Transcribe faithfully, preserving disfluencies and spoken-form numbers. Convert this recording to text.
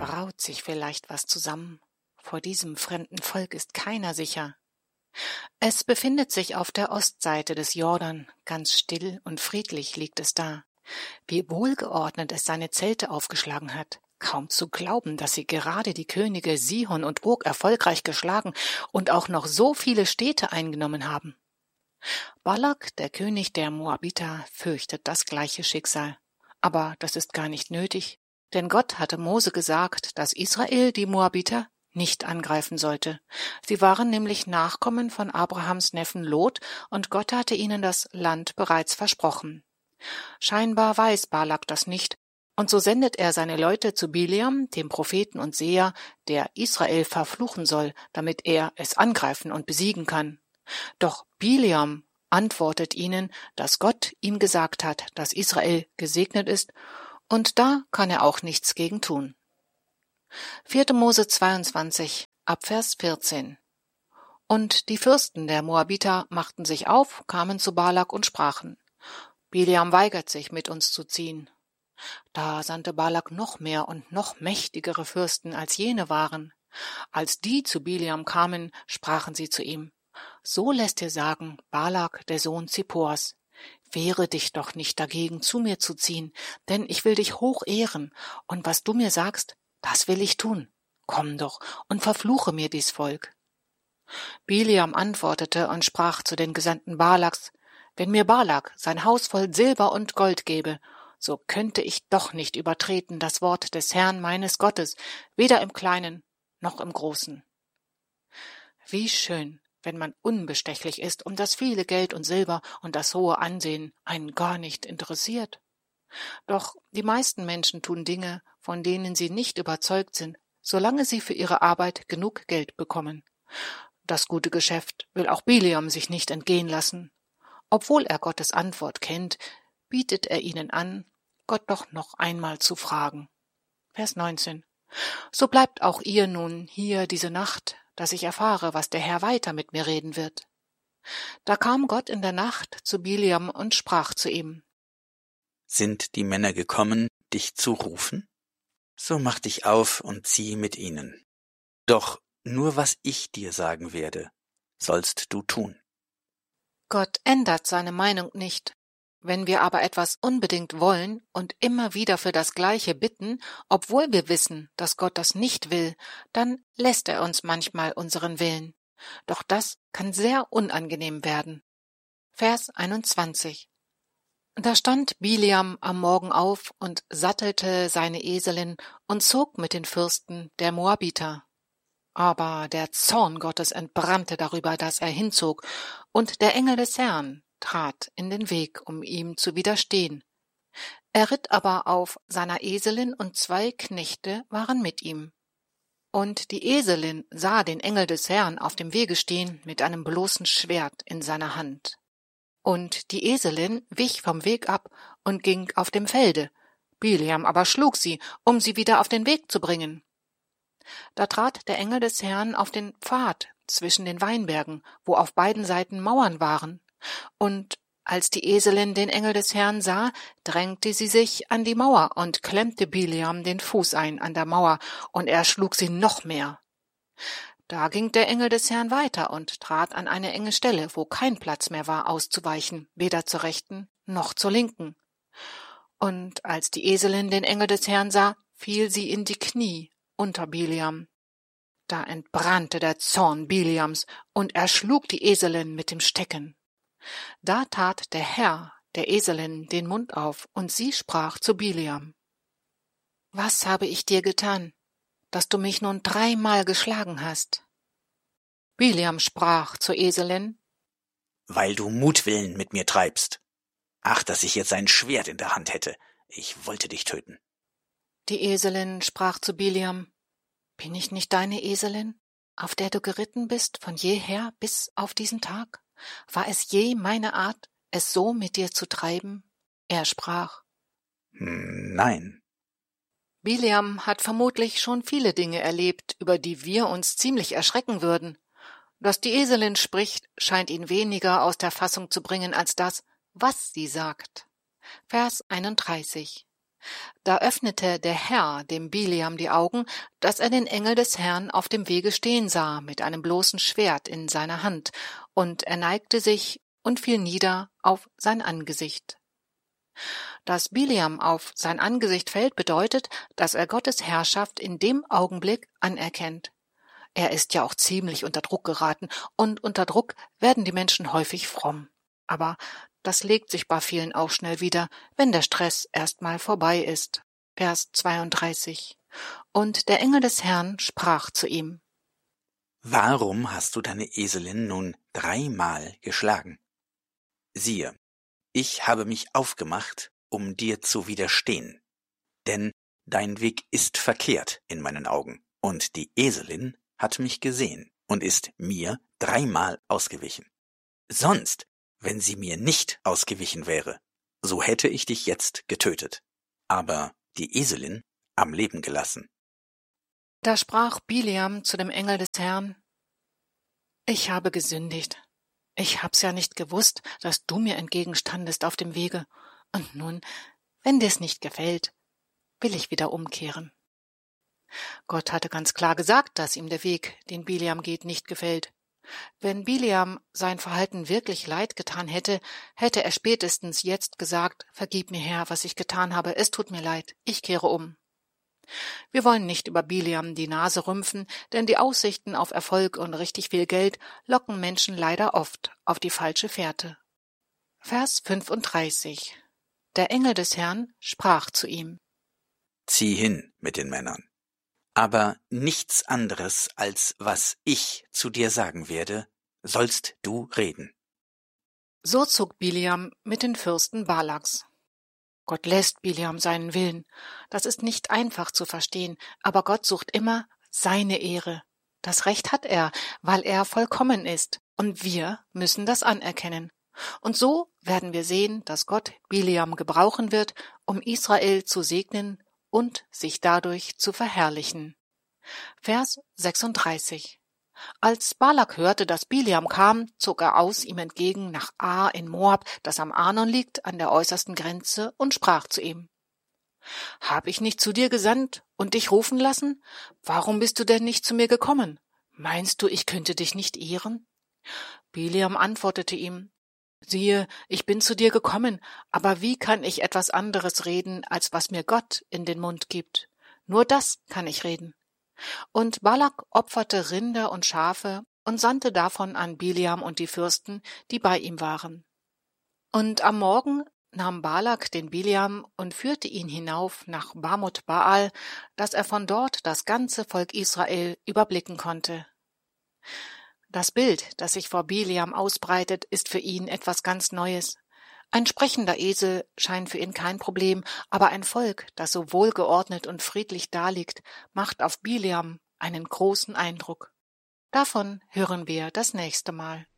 braut sich vielleicht was zusammen. Vor diesem fremden Volk ist keiner sicher. Es befindet sich auf der Ostseite des Jordan, ganz still und friedlich liegt es da. Wie wohlgeordnet es seine Zelte aufgeschlagen hat. Kaum zu glauben, dass sie gerade die Könige Sihon und Og erfolgreich geschlagen und auch noch so viele Städte eingenommen haben. Balak, der König der Moabiter, fürchtet das gleiche Schicksal. Aber das ist gar nicht nötig, denn Gott hatte Mose gesagt, dass Israel die Moabiter nicht angreifen sollte. Sie waren nämlich Nachkommen von Abrahams Neffen Lot und Gott hatte ihnen das Land bereits versprochen. Scheinbar weiß Balak das nicht, und so sendet er seine Leute zu Bileam, dem Propheten und Seher, der Israel verfluchen soll, damit er es angreifen und besiegen kann. Doch Bileam antwortet ihnen, dass Gott ihm gesagt hat, dass Israel gesegnet ist, und da kann er auch nichts gegen tun. vierte Mose zweiundzwanzig, Abvers vierzehn. Und die Fürsten der Moabiter machten sich auf, kamen zu Balak und sprachen: Bileam weigert sich, mit uns zu ziehen. Da sandte Balak noch mehr und noch mächtigere Fürsten, als jene waren. Als die zu Bileam kamen, sprachen sie zu ihm: So lässt dir sagen, Balak, der Sohn Zippors, wehre dich doch nicht dagegen, zu mir zu ziehen, denn ich will dich hoch ehren, und was du mir sagst, das will ich tun. Komm doch und verfluche mir dies Volk. Bileam antwortete und sprach zu den Gesandten Balaks: Wenn mir Balak sein Haus voll Silber und Gold gebe, so könnte ich doch nicht übertreten das Wort des Herrn meines Gottes, weder im Kleinen noch im Großen. Wie schön, wenn man unbestechlich ist und das viele Geld und Silber und das hohe Ansehen einen gar nicht interessiert. Doch die meisten Menschen tun Dinge, von denen sie nicht überzeugt sind, solange sie für ihre Arbeit genug Geld bekommen. Das gute Geschäft will auch Bileam sich nicht entgehen lassen. Obwohl er Gottes Antwort kennt, bietet er ihnen an, Gott doch noch einmal zu fragen. Vers neunzehn. So bleibt auch ihr nun hier diese Nacht, dass ich erfahre, was der Herr weiter mit mir reden wird. Da kam Gott in der Nacht zu Bileam und sprach zu ihm: Sind die Männer gekommen, dich zu rufen? So mach dich auf und zieh mit ihnen. Doch nur was ich dir sagen werde, sollst du tun. Gott ändert seine Meinung nicht. Wenn wir aber etwas unbedingt wollen und immer wieder für das Gleiche bitten, obwohl wir wissen, dass Gott das nicht will, dann lässt er uns manchmal unseren Willen. Doch das kann sehr unangenehm werden. Vers einundzwanzig. Da stand Bileam am Morgen auf und sattelte seine Eselin und zog mit den Fürsten der Moabiter. Aber der Zorn Gottes entbrannte darüber, dass er hinzog, und der Engel des Herrn trat in den Weg, um ihm zu widerstehen. Er ritt aber auf seiner Eselin, und zwei Knechte waren mit ihm. Und die Eselin sah den Engel des Herrn auf dem Wege stehen mit einem bloßen Schwert in seiner Hand. Und die Eselin wich vom Weg ab und ging auf dem Felde. Bileam aber schlug sie, um sie wieder auf den Weg zu bringen. Da trat der Engel des Herrn auf den Pfad zwischen den Weinbergen, wo auf beiden Seiten Mauern waren. Und als die Eselin den Engel des Herrn sah, drängte sie sich an die Mauer und klemmte Bileam den Fuß ein an der Mauer, und er schlug sie noch mehr. Da ging der Engel des Herrn weiter und trat an eine enge Stelle, wo kein Platz mehr war, auszuweichen, weder zur rechten noch zur linken. Und als die Eselin den Engel des Herrn sah, fiel sie in die Knie unter Bileam. Da entbrannte der Zorn Bileams, und er schlug die Eselin mit dem Stecken. Da tat der Herr der Eselin den Mund auf, und sie sprach zu Bileam: Was habe ich dir getan, dass du mich nun dreimal geschlagen hast? Bileam sprach zur Eselin: Weil du Mutwillen mit mir treibst. Ach, dass ich jetzt ein Schwert in der Hand hätte. Ich wollte dich töten. Die Eselin sprach zu Bileam: Bin ich nicht deine Eselin, auf der du geritten bist von jeher bis auf diesen Tag? War es je meine Art, es so mit dir zu treiben? Er sprach: Nein. Bileam hat vermutlich schon viele Dinge erlebt, über die wir uns ziemlich erschrecken würden. Dass die Eselin spricht, scheint ihn weniger aus der Fassung zu bringen als das, was sie sagt. Vers einunddreißig. Da öffnete der Herr dem Bileam die Augen, dass er den Engel des Herrn auf dem Wege stehen sah, mit einem bloßen Schwert in seiner Hand, und er neigte sich und fiel nieder auf sein Angesicht. Dass Bileam auf sein Angesicht fällt, bedeutet, dass er Gottes Herrschaft in dem Augenblick anerkennt. Er ist ja auch ziemlich unter Druck geraten, und unter Druck werden die Menschen häufig fromm. Aber das legt sich bei vielen auch schnell wieder, wenn der Stress erstmal vorbei ist. Vers zweiunddreißig. Und der Engel des Herrn sprach zu ihm: Warum hast du deine Eselin nun dreimal geschlagen? Siehe, ich habe mich aufgemacht, um dir zu widerstehen. Denn dein Weg ist verkehrt in meinen Augen, und die Eselin hat mich gesehen und ist mir dreimal ausgewichen. Sonst, wenn sie mir nicht ausgewichen wäre, so hätte ich dich jetzt getötet, aber die Eselin am Leben gelassen. Da sprach Bileam zu dem Engel des Herrn: Ich habe gesündigt. Ich hab's ja nicht gewusst, dass du mir entgegenstandest auf dem Wege. Und nun, wenn dir's nicht gefällt, will ich wieder umkehren. Gott hatte ganz klar gesagt, dass ihm der Weg, den Bileam geht, nicht gefällt. Wenn Bileam sein Verhalten wirklich leid getan hätte, hätte er spätestens jetzt gesagt: Vergib mir, Herr, was ich getan habe, es tut mir leid, ich kehre um. Wir wollen nicht über Bileam die Nase rümpfen, denn die Aussichten auf Erfolg und richtig viel Geld locken Menschen leider oft auf die falsche Fährte. Vers fünfunddreißig. Der Engel des Herrn sprach zu ihm: Zieh hin mit den Männern. Aber nichts anderes, als was ich zu dir sagen werde, sollst du reden. So zog Bileam mit den Fürsten Balaks. Gott lässt Bileam seinen Willen. Das ist nicht einfach zu verstehen, aber Gott sucht immer seine Ehre. Das Recht hat er, weil er vollkommen ist, und wir müssen das anerkennen. Und so werden wir sehen, dass Gott Bileam gebrauchen wird, um Israel zu segnen und sich dadurch zu verherrlichen. Vers sechsunddreißig. Als Balak hörte, dass Bileam kam, zog er aus ihm entgegen nach Ar in Moab, das am Arnon liegt, an der äußersten Grenze, und sprach zu ihm: Hab ich nicht zu dir gesandt und dich rufen lassen? Warum bist du denn nicht zu mir gekommen? Meinst du, ich könnte dich nicht ehren? Bileam antwortete ihm: Siehe, ich bin zu dir gekommen, aber wie kann ich etwas anderes reden, als was mir Gott in den Mund gibt? Nur das kann ich reden. Und Balak opferte Rinder und Schafe und sandte davon an Bileam und die Fürsten, die bei ihm waren. Und am Morgen nahm Balak den Bileam und führte ihn hinauf nach Bamot Baal, dass er von dort das ganze Volk Israel überblicken konnte. Das Bild, das sich vor Bileam ausbreitet, ist für ihn etwas ganz Neues. Ein sprechender Esel scheint für ihn kein Problem, aber ein Volk, das so wohlgeordnet und friedlich daliegt, macht auf Bileam einen großen Eindruck. Davon hören wir das nächste Mal.